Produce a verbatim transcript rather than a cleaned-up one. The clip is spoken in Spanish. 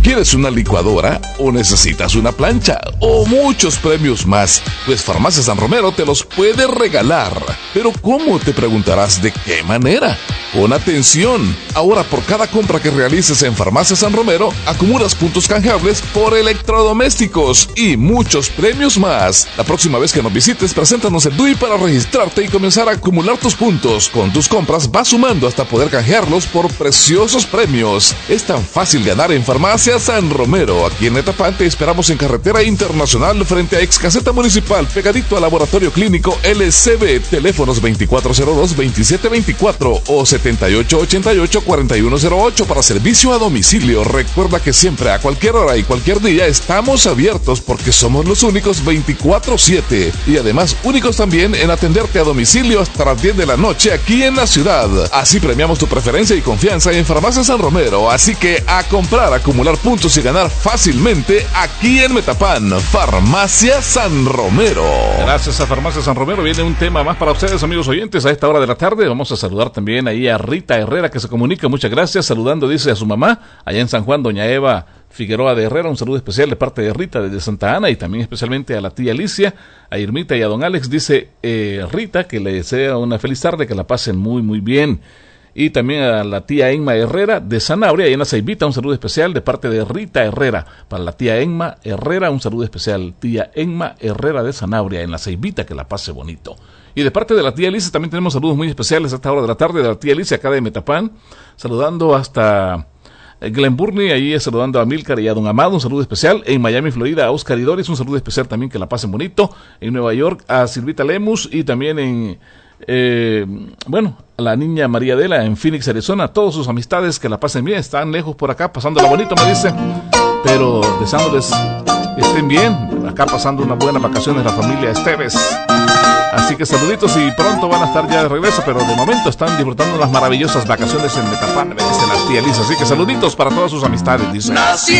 ¿Quieres una licuadora o necesitas una plancha o muchos premios más? Pues Farmacia San Romero te los puede regalar. Pero ¿cómo? Te preguntarás, ¿de qué manera? Pon atención. Ahora por cada compra que realices en Farmacia San Romero, acumulas puntos canjeables por electrodomésticos y muchos premios más. La próxima vez que nos visites, preséntanos el D U I para registrarte y comenzar a acumular tus puntos. Con tus compras vas sumando hasta poder canjearlos por preciosos premios. Es tan fácil ganar en Farmacia San Romero. Aquí en Metapán te esperamos en Carretera Internacional frente a Ex Caseta Municipal, pegadito al Laboratorio Clínico L C B. Teléfonos veinticuatro cero dos, veintisiete veinticuatro o setenta y ocho ochenta y ocho, cuarenta y uno cero ocho para servicio a domicilio. Recuerda que siempre, a cualquier hora y cualquier día, estamos abiertos porque somos los únicos veinticuatro siete y además únicos también en atenderte a domicilio hasta las diez de la noche aquí en la ciudad. Así premiamos tu preferencia y confianza en Farmacia San Romero. Así que a comprar, acumular puntos y ganar fácilmente aquí en Metapán. Farmacia San Romero. Gracias a Farmacia San Romero. Viene un tema más para ustedes, amigos oyentes, a esta hora de la tarde. Vamos a saludar también ahí a Rita Herrera, que se comunica. Muchas gracias. Saludando, dice, a su mamá allá en San Juan, doña Eva Figueroa de Herrera. Un saludo especial de parte de Rita desde Santa Ana, y también especialmente a la tía Alicia, a Irmita y a don Alex. Dice eh, Rita que le desea una feliz tarde, que la pasen muy muy bien. Y también a la tía Enma Herrera de Sanabria, y en la Ceibita, un saludo especial de parte de Rita Herrera. Para la tía Enma Herrera, un saludo especial, tía Enma Herrera de Sanabria, en la Ceibita, que la pase bonito. Y de parte de la tía Alicia también tenemos saludos muy especiales a esta hora de la tarde, de la tía Alicia acá de Metapán, saludando hasta Glen Burnie, ahí saludando a Milcar y a don Amado, un saludo especial. En Miami, Florida, a Oscar y Doris, un saludo especial también, que la pasen bonito. En Nueva York, a Silvita Lemus, y también en... Eh, bueno, a la niña María Adela en Phoenix, Arizona, todas sus amistades, que la pasen bien. Están lejos por acá, pasándola bonito, me dicen, pero deseándoles que estén bien, acá pasando unas buenas vacaciones la familia Esteves. Así que saluditos, y pronto van a estar ya de regreso, pero de momento están disfrutando unas maravillosas vacaciones en Metapán, me dice la tía Lisa. Así que saluditos para todas sus amistades, dice.